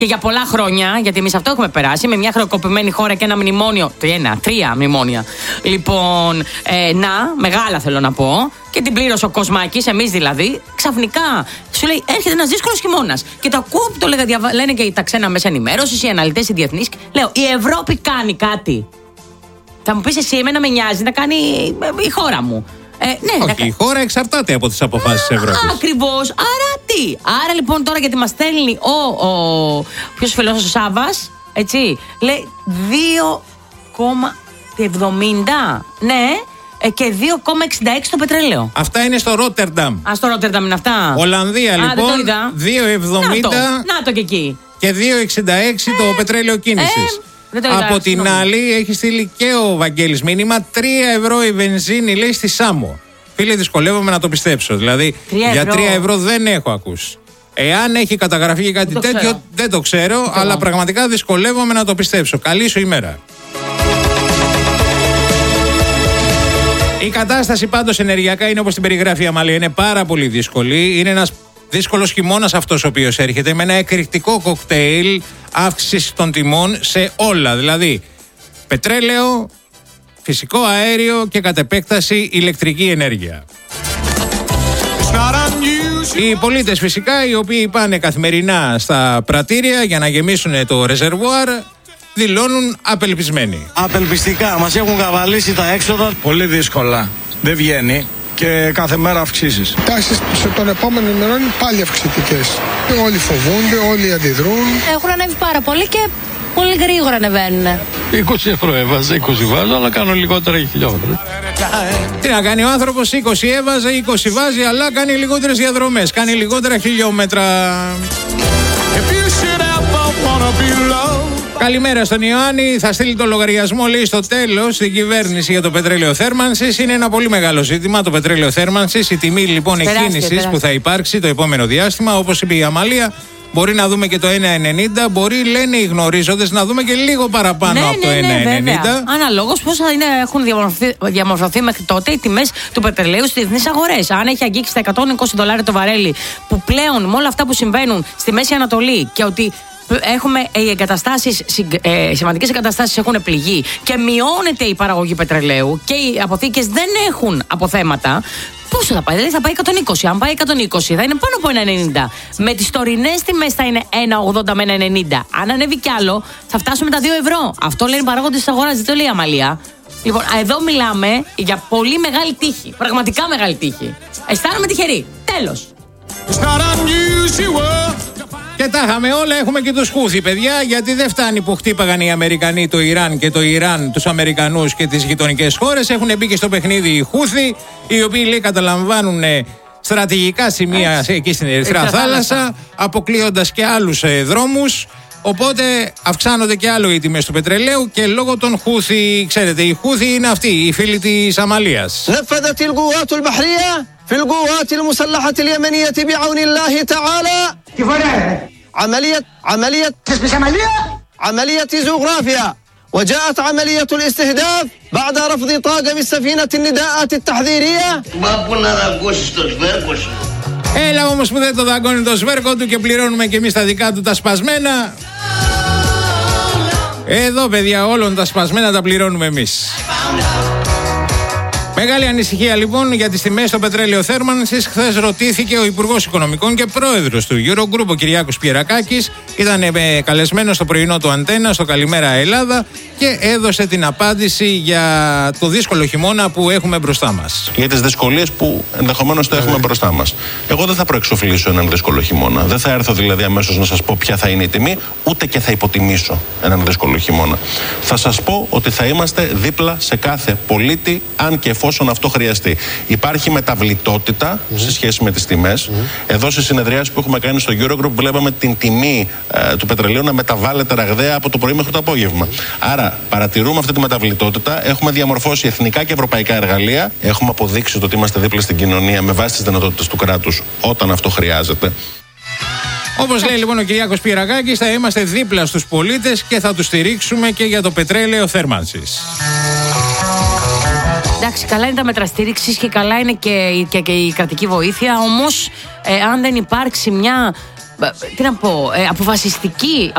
Και για πολλά χρόνια, γιατί εμείς αυτό έχουμε περάσει, με μια χρεοκοπημένη χώρα και ένα μνημόνιο. Τρία μνημόνια. Λοιπόν, μεγάλα θέλω να πω. Και την πλήρωσε ο Κοσμάκης, εμείς δηλαδή. Ξαφνικά σου λέει: έρχεται ένας δύσκολος χειμώνας. Και το ακούω που το λένε και τα ξένα μέσα ενημέρωσης, οι αναλυτές, οι διεθνείς. Λέω: η Ευρώπη κάνει κάτι. Θα μου πεις εσύ, εμένα με νοιάζει να κάνει η χώρα μου. Ναι, όχι, η χώρα εξαρτάται από τις αποφάσεις της Ευρώπης. Ακριβώς. Άρα τι. Άρα λοιπόν τώρα, γιατί μας στέλνει ποιος φίλος, ο Σάββας, έτσι, λέει 2,70. Ναι. Και 2,66 το πετρέλαιο. Αυτά είναι στο Ρότερνταμ. Στο Ρότερνταμ είναι αυτά. Ολλανδία λοιπόν. 2,70. Να το και εκεί. Και 2,66 το πετρέλαιο κίνησης. Από την άλλη, έχει στείλει και ο Βαγγέλης μήνυμα 3 ευρώ η βενζίνη, λέει, στη Σάμο. Φίλε, δυσκολεύομαι να το πιστέψω. Δηλαδή, για 3 ευρώ δεν έχω ακούσει. Εάν έχει καταγραφεί κάτι τέτοιο, δεν το ξέρω, αλλά πραγματικά δυσκολεύομαι να το πιστέψω. Καλή σου ημέρα. Η κατάσταση πάντως ενεργειακά είναι όπως την περιγράφει η Αμαλία. Είναι πάρα πολύ δύσκολη. Είναι ένας δύσκολος χειμώνας αυτός ο οποίος έρχεται, με ένα εκρηκτικό κοκτέιλ αύξηση των τιμών σε όλα. Δηλαδή πετρέλαιο, φυσικό αέριο και κατ' επέκταση ηλεκτρική ενέργεια. Οι πολίτες φυσικά, οι οποίοι πάνε καθημερινά στα πρατήρια για να γεμίσουν το ρεζερβουάρ, δηλώνουν απελπισμένοι. Απελπιστικά, μας έχουν καβαλήσει τα έξοδα. Πολύ δύσκολα. Δεν βγαίνει και κάθε μέρα αυξήσεις. Τάσεις των επόμενων ημερών είναι πάλι αυξητικές. Όλοι φοβούνται, όλοι αντιδρούν. Έχουν ανέβει πάρα πολύ και πολύ γρήγορα ανεβαίνουν. 20 ευρώ έβαζε, 20 βάζω, αλλά κάνω λιγότερα χιλιόμετρα. Τι να κάνει ο άνθρωπος, 20 έβαζε, 20 βάζει, αλλά κάνει λιγότερες διαδρομές, κάνει λιγότερα χιλιόμετρα. Καλημέρα στον Ιωάννη. Θα στείλει το λογαριασμό, λέει, στο τέλος στην κυβέρνηση για το πετρέλαιο θέρμανσης. Είναι ένα πολύ μεγάλο ζήτημα το πετρέλαιο θέρμανσης. Η τιμή λοιπόν εκκίνησης που θα υπάρξει το επόμενο διάστημα, όπως είπε η Αμαλία, μπορεί να δούμε και το 1,90. Μπορεί, λένε οι γνωρίζοντες, να δούμε και λίγο παραπάνω από το 1,90. Αναλόγως πώς έχουν διαμορφωθεί μέχρι τότε οι τιμές του πετρελαίου στις διεθνείς αγορές. Αν έχει αγγίξει τα $120 το βαρέλι, που πλέον με όλα αυτά που συμβαίνουν στη Μέση Ανατολή και ότι έχουμε οι εγκαταστάσεις, σημαντικές εγκαταστάσεις έχουν πληγεί και μειώνεται η παραγωγή πετρελαίου και οι αποθήκες δεν έχουν αποθέματα. Πόσο θα πάει, δηλαδή θα πάει 120. Αν πάει 120 θα είναι πάνω από 1,90. Με τις τωρινές τιμές θα είναι 1,80 με 1,90. Αν ανέβει κι άλλο θα φτάσουμε τα 2 ευρώ. Αυτό λένε οι παράγοντες της αγοράς, δεν το λέει η Αμαλία. Λοιπόν, εδώ μιλάμε για πολύ μεγάλη τύχη. Πραγματικά μεγάλη τύχη. Αισθάνομαι τυχερή. Τέλος. Και τα είχαμε όλα, έχουμε και τους Χούθι, παιδιά, γιατί δεν φτάνει που χτύπαγαν οι Αμερικανοί το Ιράν και το Ιράν τους Αμερικανούς και τις γειτονικές χώρες. Έχουν μπει και στο παιχνίδι οι Χούθι, οι οποίοι, λέει, καταλαμβάνουν στρατηγικά σημεία εκεί στην Ερυθρά Θάλασσα, αποκλείοντας και άλλους δρόμους. Οπότε αυξάνονται και άλλο οι τιμές του πετρελαίου και λόγω των Χούθι, ξέρετε, οι Χούθι είναι αυτοί, οι φίλοι της Αμαλίας. في القوات المسلحة اليمنية بعون الله تعالى كيف عملية زوغرافيا وجاءت عملية الاستهداف بعد رفض طاقم السفينة النداءات التحذيرية. ما بنا δαγκώσεις το σβέρκος. Έλα όμως που δεν το δαγκώνει το σβέρκο του και πληρώνουμε και εμείς τα δικά του τα σπασμένα. Εδώ, παιδιά, όλων τα σπασμένα τα πληρώνουμε εμείς. Μεγάλη ανησυχία λοιπόν για τις τιμές στο πετρέλαιο θέρμανσης. Χθες ρωτήθηκε ο Υπουργός Οικονομικών και Πρόεδρος του Eurogroup, ο Κυριάκος Πιερακάκης. Ήταν καλεσμένος στο πρωινό του Αντένα, στο Καλημέρα Ελλάδα, και έδωσε την απάντηση για το δύσκολο χειμώνα που έχουμε μπροστά μας. Για τις δυσκολίες που ενδεχομένως θα έχουμε μπροστά μας. Εγώ δεν θα προεξοφλήσω έναν δύσκολο χειμώνα. Δεν θα έρθω δηλαδή αμέσως να σας πω ποια θα είναι η τιμή, ούτε και θα υποτιμήσω έναν δύσκολο χειμώνα. Θα σας πω ότι θα είμαστε δίπλα σε κάθε πολίτη, αν και εφόσον αυτό χρειαστεί. Υπάρχει μεταβλητότητα σε σχέση με τις τιμές. Εδώ στις συνεδριάσεις που έχουμε κάνει στο Eurogroup βλέπαμε την τιμή του πετρελαίου να μεταβάλλεται ραγδαία από το πρωί μέχρι το απόγευμα. Άρα παρατηρούμε αυτή τη μεταβλητότητα. Έχουμε διαμορφώσει εθνικά και ευρωπαϊκά εργαλεία. Έχουμε αποδείξει ότι είμαστε δίπλα στην κοινωνία με βάση τις δυνατότητες του κράτους όταν αυτό χρειάζεται. Όπως λέει λοιπόν ο Κυριάκος Πιερακάκης, θα είμαστε δίπλα στους πολίτες και θα τους στηρίξουμε και για το πετρέλαιο θέρμανσης. Εντάξει, καλά είναι τα μέτρα στήριξης και καλά είναι και η κρατική βοήθεια. Όμως, αν δεν υπάρξει μια τι να πω, αποφασιστική